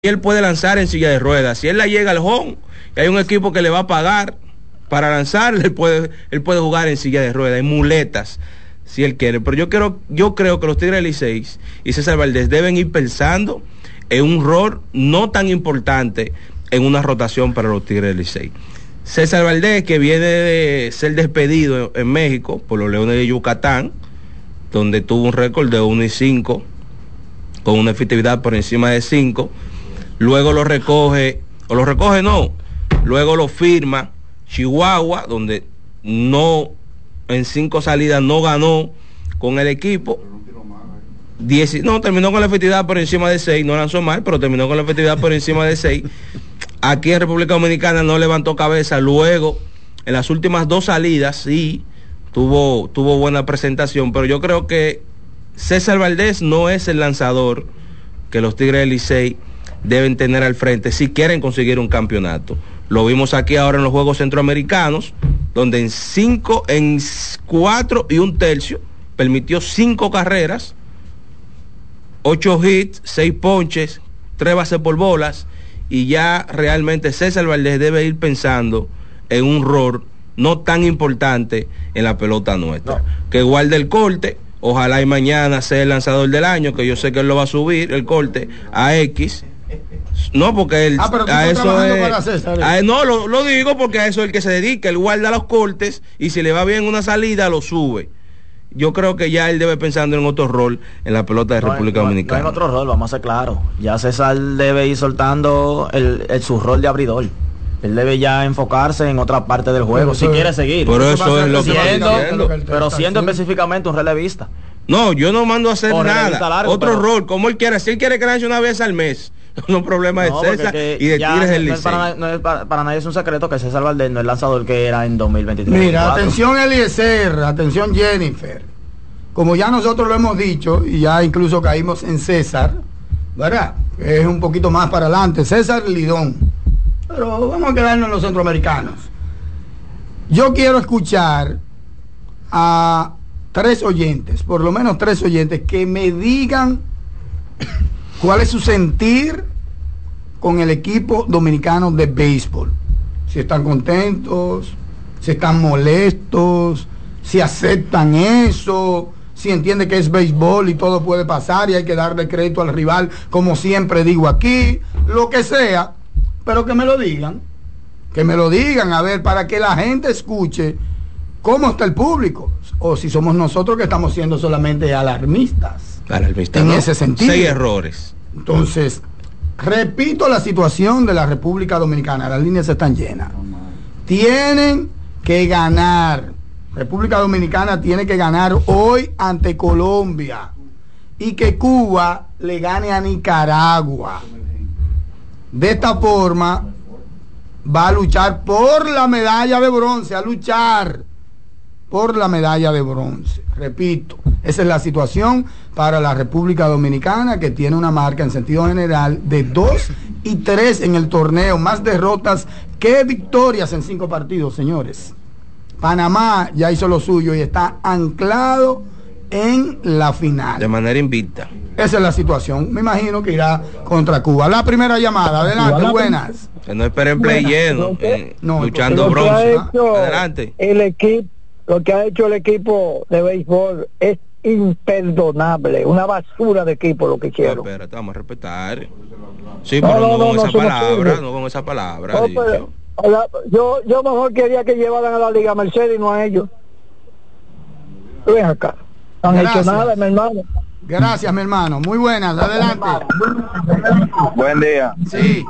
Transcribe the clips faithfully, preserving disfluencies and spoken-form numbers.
él puede lanzar en silla de ruedas. Si él la llega al home y hay un equipo que le va a pagar para lanzar, él puede, él puede jugar en silla de ruedas, en muletas, si él quiere. Pero yo creo, yo creo que los Tigres del Licey y César Valdés deben ir pensando en un rol no tan importante en una rotación para los Tigres del Licey. César Valdés, que viene de ser despedido en México por los Leones de Yucatán, donde tuvo un récord de uno y cinco, con una efectividad por encima de cinco, luego lo recoge, o lo recoge no, luego lo firma Chihuahua, donde no, en cinco salidas no ganó con el equipo, diez, no, terminó con la efectividad por encima de seis, no lanzó mal, pero terminó con la efectividad por encima de seis. Aquí en República Dominicana no levantó cabeza, luego en las últimas dos salidas sí tuvo, tuvo buena presentación, pero yo creo que César Valdés no es el lanzador que los Tigres del Licey deben tener al frente si quieren conseguir un campeonato. Lo vimos aquí ahora en los Juegos Centroamericanos, donde en cinco, en cuatro y un tercio permitió cinco carreras, ocho hits, seis ponches, tres bases por bolas, y ya realmente César Valdés debe ir pensando en un rol no tan importante en la pelota nuestra. No. Que guarde el corte, ojalá y mañana sea el lanzador del año, que yo sé que él lo va a subir, el corte, a X. No, porque él, ah, pero tú a estás eso es, para César, a, no, lo, lo digo porque a eso es el que se dedica, él guarda los cortes y si le va bien una salida, lo sube. Yo creo que ya él debe pensando en otro rol en la pelota de no, República no, Dominicana. No en otro rol, vamos a ser claros. Ya César debe ir soltando el, el, su rol de abridor. Él debe ya enfocarse en otra parte del juego, pero si eso, quiere seguir. Pero eso, eso es lo que siendo, siendo, pero siendo específicamente un relevista. No, yo no mando a hacer o nada. Largo, otro pero... rol, como él quiera. Si él quiere que lance una vez al mes, no problema no, de César y de Tigres del Licey. No para, no es para, para nadie es un secreto que César Valdés no es el lanzador que era en dos mil veintitrés. Mira, atención Eliezer, atención Jennifer. Como ya nosotros lo hemos dicho, y ya incluso caímos en César, ¿verdad? Es un poquito más para adelante, César Lidón. Pero vamos a quedarnos en los centroamericanos. Yo quiero escuchar a tres oyentes, por lo menos tres oyentes, que me digan cuál es su sentir con el equipo dominicano de béisbol. Si están contentos, si están molestos, si aceptan eso, si entienden que es béisbol y todo puede pasar y hay que darle crédito al rival, como siempre digo aquí, lo que sea, pero que me lo digan, que me lo digan, a ver, para que la gente escuche cómo está el público, o si somos nosotros que estamos siendo solamente alarmistas, alarmistas en ¿no? ese sentido. Seis errores. Entonces, repito la situación de la República Dominicana, las líneas están llenas. Tienen que ganar. República Dominicana tiene que ganar hoy ante Colombia y que Cuba le gane a Nicaragua. De esta forma va a luchar por la medalla de bronce, a luchar por la medalla de bronce. Repito, esa es la situación para la República Dominicana, que tiene una marca en sentido general de dos y tres en el torneo, más derrotas que victorias en cinco partidos, señores. Panamá ya hizo lo suyo y está anclado en la final. De manera invicta. Esa es la situación. Me imagino que irá contra Cuba. La primera llamada. Adelante, buenas. Que no esperen play lleno, eh, no, luchando bronce. Adelante. El equipo, lo que ha hecho el equipo de béisbol es imperdonable. Una basura de equipo lo que hicieron. No, espérate, vamos a respetar. Sí, pero no, no, no con no, esa no palabra, no con esa palabra. No, pero, yo, yo mejor quería que llevaran a la Liga Mercedes y no a ellos. Ven acá. No han Gracias. hecho nada, mi hermano. Gracias, mi hermano. Muy buenas, adelante. Buen día. Sí.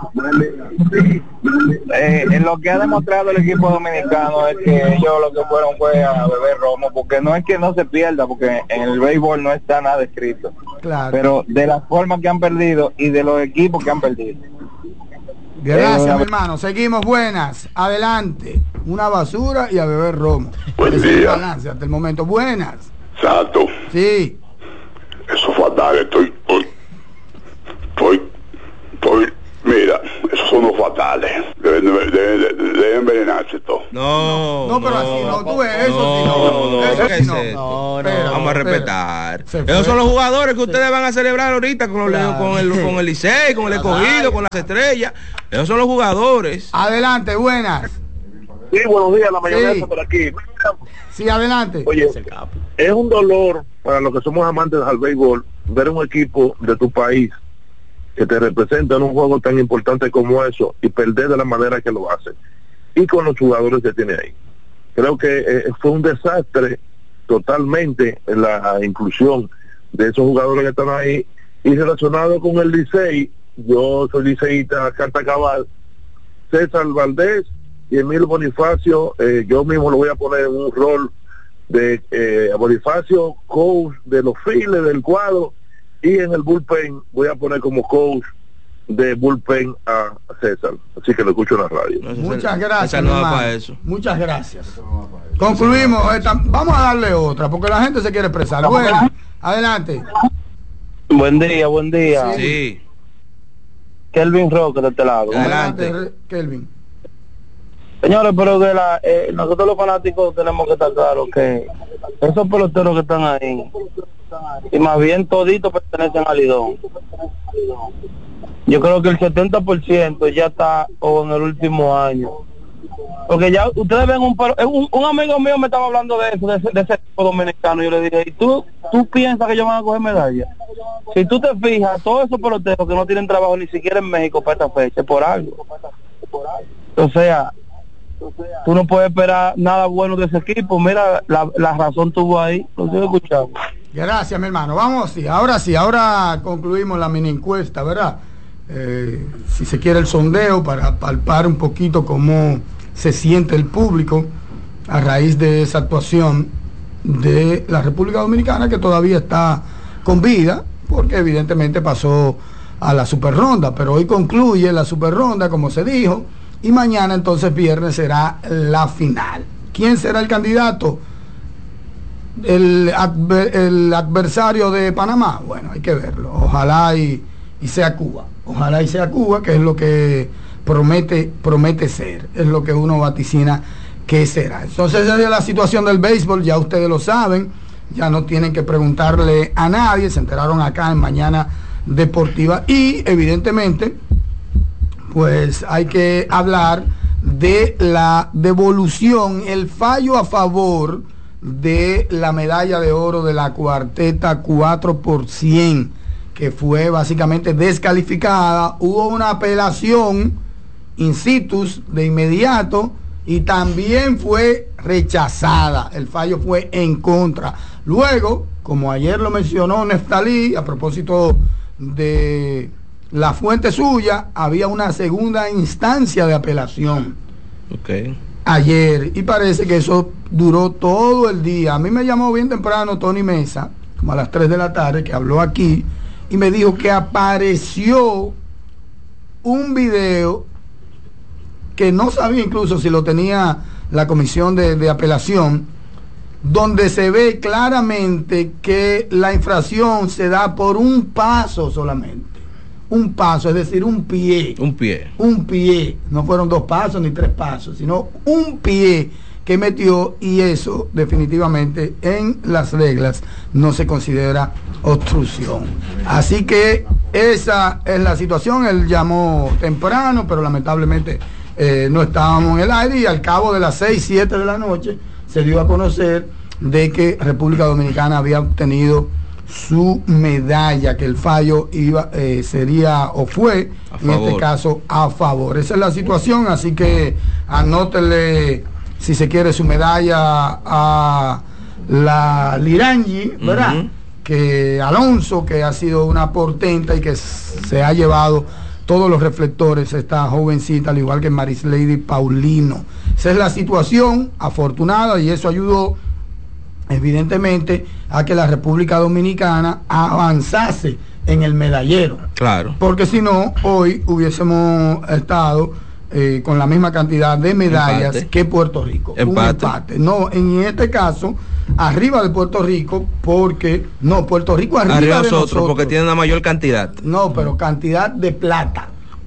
Eh, en lo que ha demostrado el equipo dominicano es que ellos lo que fueron fue a beber romo, porque no es que no se pierda, porque en el béisbol no está nada escrito. Claro. Pero de la forma que han perdido y de los equipos que han perdido. Gracias, eh, mi hermano. Seguimos, buenas. Adelante. Una basura y a beber romo. Buen Ese día. Es el balance hasta el momento. Buenas. Santo. Sí. Eso fatal, estoy, estoy, estoy, estoy, mira, eso son unos fatales. Deben, deben, deben, deben envenenarse todo. No, no, pero no, así no, tú ves, eso no, sí no. no, no, Eso ¿qué sí es no. esto? No, no, Espera, Vamos a espera. respetar. Se Esos fue. son los jugadores que ustedes van a celebrar ahorita con, los, Claro. con el con el Licey, con el Escogido, con las estrellas. Esos son los jugadores. Adelante, buenas. Sí, buenos días, la mayoría Sí. está por aquí. Sí, adelante. Oye, es un dolor para los que somos amantes al béisbol ver un equipo de tu país que te representa en un juego tan importante como eso y perder de la manera que lo hace y con los jugadores que tiene ahí. Creo que eh, fue un desastre totalmente en la inclusión de esos jugadores que están ahí. Y relacionado con el Licey, yo soy liceísta, carta cabal, César Valdés y Emilio Bonifacio, eh, yo mismo lo voy a poner en un rol de eh, Bonifacio, coach de los files del cuadro, y en el bullpen voy a poner como coach de bullpen a César, así que lo escucho en la radio. No, Muchas César- gracias, César no mi va hermano. para eso. Muchas gracias. Concluimos esta. Vamos a darle otra porque la gente se quiere expresar. Bueno, adelante. Buen día, buen día. Sí. Kelvin Roque de este lado. Adelante. Adelante, Kelvin. Señores, pero que la, eh, nosotros los fanáticos tenemos que estar claros que esos peloteros que están ahí, y más bien toditos pertenecen al Lidón. Yo creo que el setenta por ciento ya está o en el último año. Porque ya ustedes ven un, un, un amigo mío me estaba hablando de eso, de ese, de ese equipo dominicano. Yo le dije, ¿y tú, tú piensas que ellos van a coger medallas? Si tú te fijas, todos esos peloteros que no tienen trabajo ni siquiera en México para esta fecha, por algo. O sea, tú no puedes esperar nada bueno de ese equipo. Mira, la, la razón tuvo ahí. Lo estoy escuchando. Gracias, mi hermano. Vamos, sí, ahora sí, ahora concluimos la mini encuesta, ¿verdad? Eh, si se quiere el sondeo para palpar un poquito cómo se siente el público a raíz de esa actuación de la República Dominicana, que todavía está con vida, porque evidentemente pasó a la super ronda, pero hoy concluye la super ronda, como se dijo, y mañana entonces viernes será la final. ¿Quién será el candidato? El, adver, el adversario de Panamá. Bueno, hay que verlo. Ojalá y, y sea Cuba. Ojalá y sea Cuba, que es lo que promete, promete ser. Es lo que uno vaticina que será. Entonces, esa es la situación del béisbol. Ya ustedes lo saben. Ya no tienen que preguntarle a nadie. Se enteraron acá en Mañana Deportiva. Y evidentemente, pues hay que hablar de la devolución, el fallo a favor de la medalla de oro de la cuarteta cuatro por cien, que fue básicamente descalificada. Hubo una apelación in situ de inmediato y también fue rechazada. El fallo fue en contra. Luego, como ayer lo mencionó Neftalí, a propósito de la fuente suya, había una segunda instancia de apelación. Okay. Ayer, y parece que eso duró todo el día. A mí me llamó bien temprano Tony Mesa, como a las tres de la tarde, que habló aquí, y me dijo que apareció un video que no sabía incluso si lo tenía la comisión de, de apelación, donde se ve claramente que la infracción se da por un paso solamente. Un paso, es decir, un pie. Un pie. Un pie. No fueron dos pasos ni tres pasos, sino un pie que metió, y eso definitivamente en las reglas no se considera obstrucción. Así que esa es la situación. Él llamó temprano, pero lamentablemente eh, no estábamos en el aire, y al cabo de las seis, siete de la noche se dio a conocer de que República Dominicana había obtenido su medalla, que el fallo iba eh, sería o fue en este caso a favor. Esa es la situación, así que anótele si se quiere su medalla a la Lirangi, ¿verdad? Uh-huh. Que Alonso, que ha sido una portenta y que se ha llevado todos los reflectores, esta jovencita, al igual que Maris Lady Paulino. Esa es la situación afortunada, y eso ayudó evidentemente a que la República Dominicana avanzase en el medallero. Claro. Porque si no, hoy hubiésemos estado eh, con la misma cantidad de medallas empate. que Puerto Rico. Empate. Un empate. No, en este caso, arriba de Puerto Rico, porque no, Puerto Rico arriba, arriba de nosotros, nosotros, porque tiene una mayor cantidad. No, pero cantidad de plata.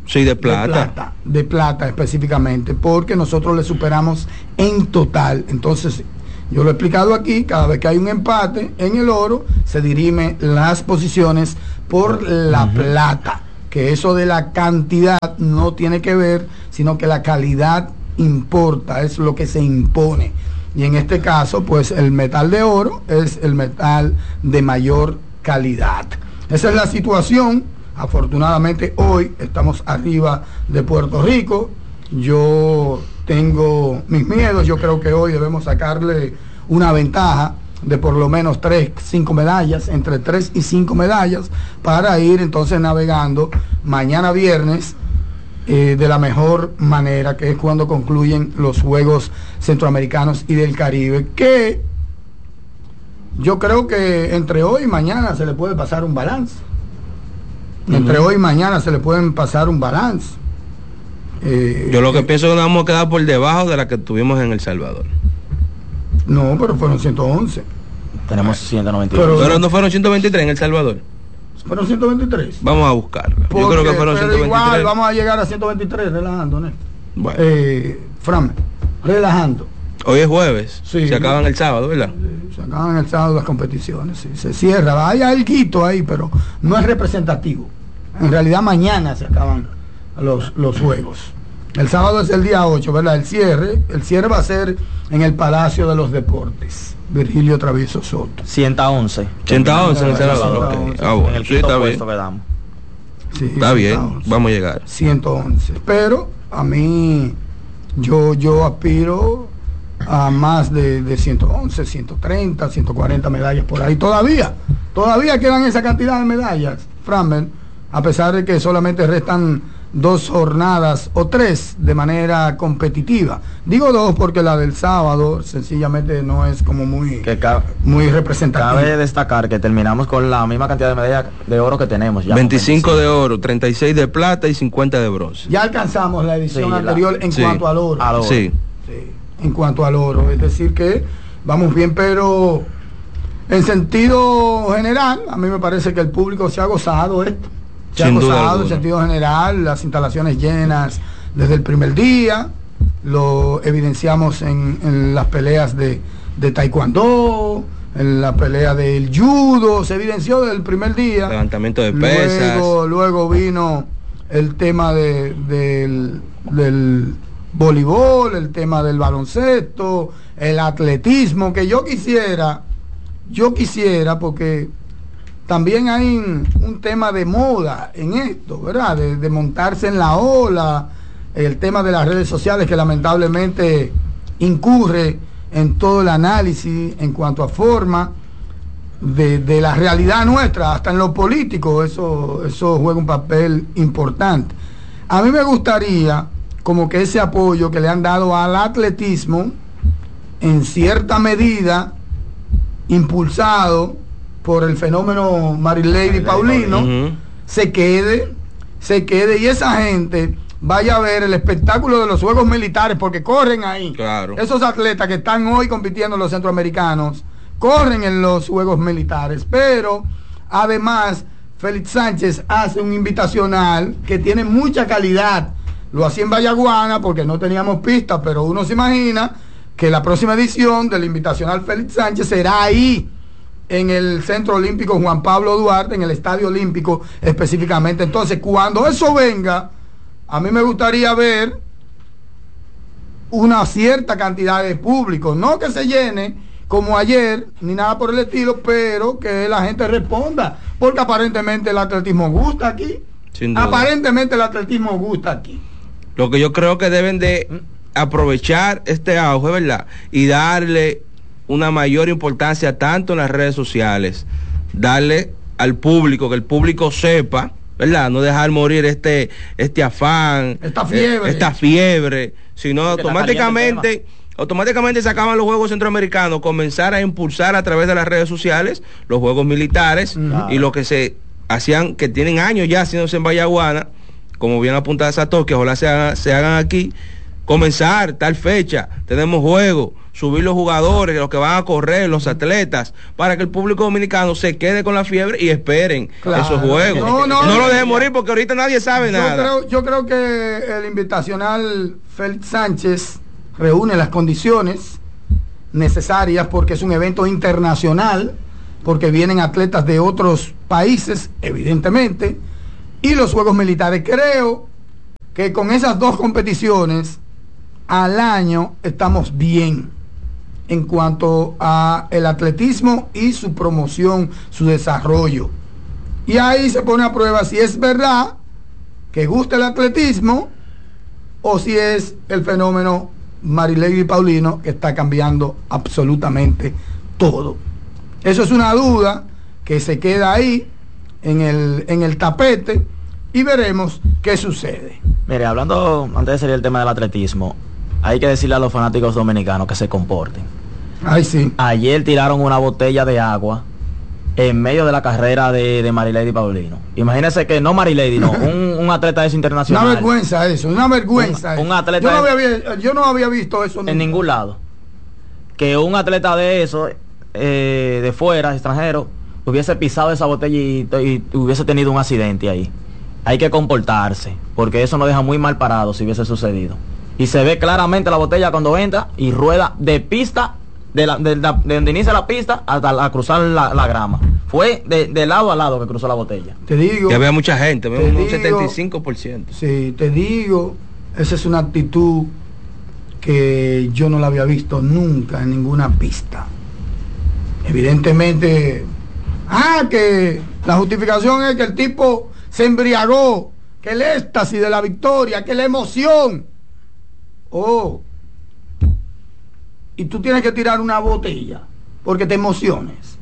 Sí, de plata. De plata, de plata específicamente, porque nosotros le superamos en total. Entonces, yo lo he explicado aquí, cada vez que hay un empate en el oro, se dirimen las posiciones por la uh-huh. plata, que eso de la cantidad no tiene que ver, sino que la calidad importa, es lo que se impone. Y en este caso, pues el metal de oro es el metal de mayor calidad. Esa es la situación. Afortunadamente hoy estamos arriba de Puerto Rico. Yo tengo mis miedos, yo creo que hoy debemos sacarle una ventaja de por lo menos tres, cinco medallas, entre tres y cinco medallas, para ir entonces navegando mañana viernes eh, de la mejor manera, que es cuando concluyen los Juegos Centroamericanos y del Caribe, que yo creo que entre hoy y mañana se le puede pasar un balance. Entre uh-huh. hoy y mañana se le pueden pasar un balance. Eh, Yo lo que eh, pienso es que nos vamos a quedar por debajo de la que tuvimos en El Salvador. No, pero fueron ciento once. Tenemos ciento noventa y uno. Pero, pero no fueron ciento veintitrés en El Salvador. Fueron ciento veintitrés. Vamos a buscarlo. Porque, Yo creo que fueron ciento veintitrés. Igual vamos a llegar a ciento veintitrés, relajando, ¿no? Bueno. Eh, Fran, relajando. Hoy es jueves, sí, se acaban el sábado, ¿verdad? Se acaban el sábado las competiciones, sí, se cierra, hay algo ahí, pero no es representativo. En realidad mañana se acaban los, los juegos. El sábado es el día ocho, ¿verdad? El cierre, el cierre va a ser en el Palacio de los Deportes, Virgilio Travieso Soto. ciento once. ciento once en El Salvador, ok. Ah, bueno, en el sí, está bien. Quedamos. Sí, está bien, vamos a llegar. ciento once. Pero a mí, yo, yo aspiro a más de, de ciento once, ciento treinta, ciento cuarenta medallas por ahí. Todavía, todavía quedan esa cantidad de medallas, Framber, a pesar de que solamente restan dos jornadas o tres de manera competitiva. Digo dos porque la del sábado sencillamente no es como muy, que cabe, muy representativa. Cabe destacar que terminamos con la misma cantidad de medallas de oro que tenemos. Ya veinticinco de oro, treinta y seis de plata y cincuenta de bronce. Ya alcanzamos la edición sí, anterior la, en sí, cuanto al oro. Al oro. Sí. Sí, en cuanto al oro. Es decir que vamos bien, pero en sentido general, a mí me parece que el público se ha gozado esto. Se ha gozado en sentido general, las instalaciones llenas desde el primer día, lo evidenciamos en, en las peleas de, de taekwondo, en la pelea del judo, se evidenció desde el primer día. Levantamiento de pesas. Luego, luego vino el tema de, del, del voleibol, el tema del baloncesto, el atletismo, que yo quisiera, yo quisiera, porque también hay un, un tema de moda en esto, ¿verdad? De, de montarse en la ola, el tema de las redes sociales que lamentablemente incurre en todo el análisis en cuanto a forma de, de la realidad nuestra, hasta en lo político, eso, eso juega un papel importante. A mí me gustaría como que ese apoyo que le han dado al atletismo, en cierta medida, impulsado por el fenómeno Marilady Paulino, uh-huh. se quede, se quede y esa gente vaya a ver el espectáculo de los Juegos Militares, porque corren ahí. Claro. Esos atletas que están hoy compitiendo en los centroamericanos, corren en los Juegos Militares, pero además Félix Sánchez hace un invitacional que tiene mucha calidad. Lo hacía en Vallaguana porque no teníamos pistas, pero uno se imagina que la próxima edición del invitacional Félix Sánchez será ahí, en el Centro Olímpico Juan Pablo Duarte, en el Estadio Olímpico específicamente. Entonces, cuando eso venga, a mí me gustaría ver una cierta cantidad de público, no que se llene como ayer, ni nada por el estilo, pero que la gente responda, porque aparentemente el atletismo gusta aquí. Aparentemente el atletismo gusta aquí. Lo que yo creo que deben de aprovechar este auge, ¿verdad? Y darle una mayor importancia tanto en las redes sociales, darle al público, que el público sepa, ¿verdad? No dejar morir este este afán, esta fiebre, eh, esta fiebre, sino automáticamente automáticamente se acaban los Juegos Centroamericanos, comenzar a impulsar a través de las redes sociales los Juegos Militares, claro. Y lo que se hacían, que tienen años ya haciéndose en Vallaguana, como bien apuntada Sator, que ojalá se hagan, se hagan aquí, comenzar tal fecha, tenemos juego, subir los jugadores, los que van a correr, los atletas, para que el público dominicano se quede con la fiebre y esperen claro. esos juegos. No, no, no lo dejen morir porque ahorita nadie sabe yo nada. Creo, yo creo que el invitacional Félix Sánchez reúne las condiciones necesarias porque es un evento internacional, porque vienen atletas de otros países, evidentemente, y los Juegos Militares. Creo que con esas dos competiciones al año estamos bien en cuanto a el atletismo y su promoción, su desarrollo. Y ahí se pone a prueba si es verdad que gusta el atletismo o si es el fenómeno Marilady Paulino que está cambiando absolutamente todo. Eso es una duda que se queda ahí en el, en el tapete y veremos qué sucede. Mire, hablando, antes de salir el tema del atletismo, hay que decirle a los fanáticos dominicanos que se comporten. Ay, sí. Ayer tiraron una botella de agua en medio de la carrera de, de Marilady Paulino. Imagínense que no Marilady, no, un, un atleta de eso internacional. Una vergüenza eso, una vergüenza. Un, eso. un atleta yo, no había, yo no había visto eso en nunca. ningún lado. Que un atleta de eso, eh, de fuera, extranjero, hubiese pisado esa botella y, y hubiese tenido un accidente ahí. Hay que comportarse, porque eso nos deja muy mal parado si hubiese sucedido. Y se ve claramente la botella cuando entra y rueda de pista, de, la, de, la, de donde inicia la pista hasta la, cruzar la, la grama. Fue de, de lado a lado que cruzó la botella. Te digo. Que había mucha gente, un digo, setenta y cinco por ciento. Sí, te digo, esa es una actitud que yo no la había visto nunca en ninguna pista. Evidentemente, ah, que la justificación es que el tipo se embriagó, que el éxtasis de la victoria, que la emoción. Oh, y tú tienes que tirar una botella porque te emociones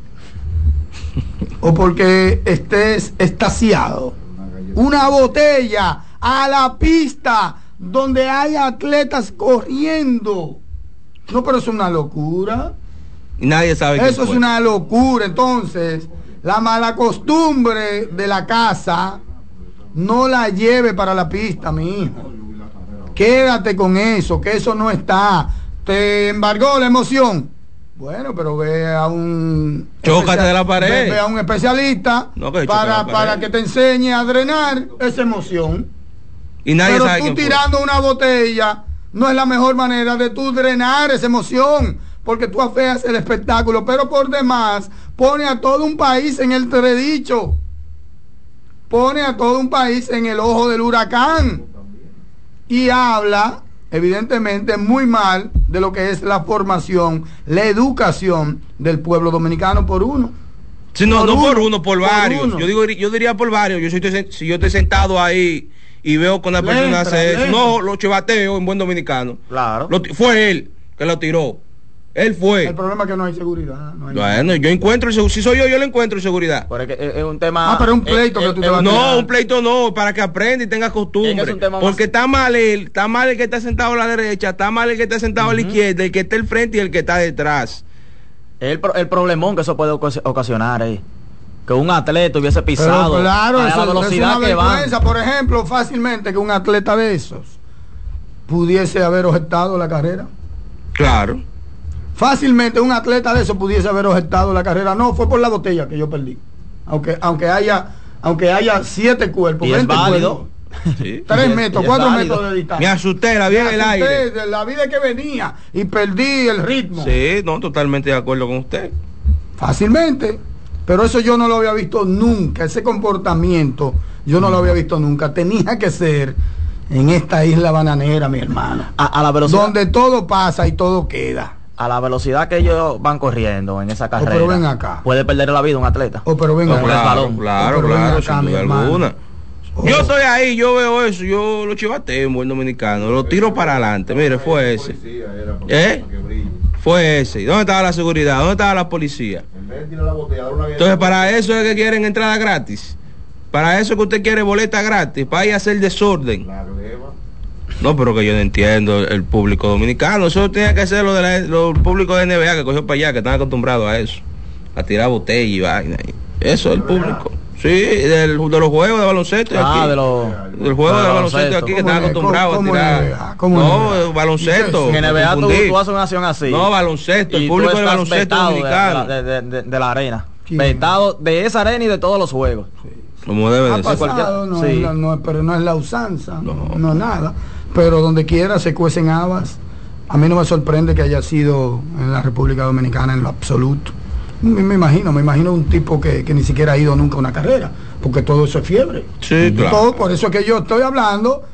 o porque estés extasiado. Una botella a la pista donde hay atletas corriendo. No, pero es una locura. Y nadie sabe qué Eso es fue. una locura. Entonces, la mala costumbre de la casa no la lleve para la pista, mi hijo. Quédate con eso, que eso no está. Te embargó la emoción. Bueno, pero ve a un... Chócate de la pared. Ve, ve a un especialista no, que para, para que te enseñe a drenar esa emoción. Y nadie pero sabe tú tirando fue. Una botella no es la mejor manera de tú drenar esa emoción, porque tú afeas el espectáculo, pero por demás pone a todo un país en el entredicho, pone a todo un país en el ojo del huracán y habla evidentemente muy mal de lo que es la formación, la educación del pueblo dominicano por uno. Si no, por no uno, por uno, por, por varios. Uno. Yo digo, yo diría por varios. Yo soy, si yo estoy sentado ahí y veo que una persona hace eso, no, lo chivateo en buen dominicano. Claro. Lo, fue él que lo tiró. Él fue. El problema es que no hay seguridad. No hay bueno, nada. yo encuentro, si soy yo, yo lo encuentro en seguridad. Porque es un tema... Ah, pero un pleito eh, que tú eh, te vas a No, tirar. un pleito no, para que aprenda y tenga costumbre. Es que es porque más... está mal él, está mal el que está sentado a la derecha, está mal el que está sentado uh-huh. a la izquierda, el que está al frente y el que está detrás. El, el problemón que eso puede ocasionar es eh. que un atleta hubiese pisado pero claro, a eso, la velocidad es una que vergüenza. van. Por ejemplo, fácilmente que un atleta de esos pudiese haber objetado la carrera. Claro. Fácilmente un atleta de esos pudiese haber objetado la carrera. No, fue por la botella que yo perdí. Aunque aunque haya aunque haya siete cuerpos, y es válido. Sí. Tres y metros, cuatro metros de distancia. Me asusté, la vi en el aire. De la vida que venía y perdí el ritmo. Sí, no, totalmente de acuerdo con usted. Fácilmente. Pero eso yo no lo había visto nunca. Ese comportamiento yo no lo había visto nunca. Tenía que ser en esta isla bananera, mi hermano. A, a la velocidad. Donde todo pasa y todo queda. A la velocidad que ellos van corriendo en esa carrera. Oh, pero ven acá. Puede perder la vida un atleta. Oh, pero ven no, acá. claro, claro, oh, claro, acá, sin duda alguna. Oh. Yo estoy ahí, yo veo eso, yo lo chivateo en buen dominicano, lo tiro para adelante. Mire, fue ese. ¿Eh? Fue ese. ¿Dónde estaba la seguridad? ¿Dónde estaba la policía? Entonces, para eso es que quieren entrada gratis. Para eso es que usted quiere boleta gratis, para ir a hacer desorden. No, pero que yo no entiendo el público dominicano. Eso tiene que ser lo de la, los públicos de N B A que cogió para allá, que están acostumbrados a eso, a tirar botella y vaina. Eso es el público. Sí, del, de los juegos de baloncesto. Ah, aquí. de los... Del juego de, de baloncesto aquí que están acostumbrados a tirar. No, baloncesto. En N B A tú, tú haces una acción así. No, baloncesto, el público del baloncesto dominicano. De, de, de, de la arena. Vetado de esa arena y de todos los juegos. Sí. Como debe ha de pasado, ser. Cualquier, no, sí. es la, no, pero no es la usanza, no. no nada. Pero donde quiera se cuecen habas. A mí no me sorprende que haya sido en la República Dominicana en lo absoluto. Me, me imagino, me imagino un tipo que, que ni siquiera ha ido nunca a una carrera, porque todo eso es fiebre. Sí, claro. Todo, por eso es que yo estoy hablando